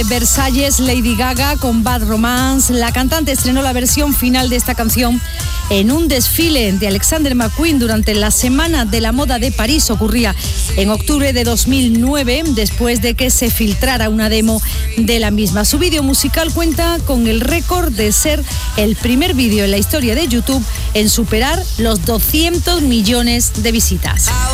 Versalles, Lady Gaga con Bad Romance. La cantante estrenó la versión final de esta canción en un desfile de Alexander McQueen durante la Semana de la Moda de París. Ocurría en octubre de 2009, después de que se filtrara una demo de la misma. Su vídeo musical cuenta con el récord de ser el primer vídeo en la historia de YouTube en superar los 200 millones de visitas.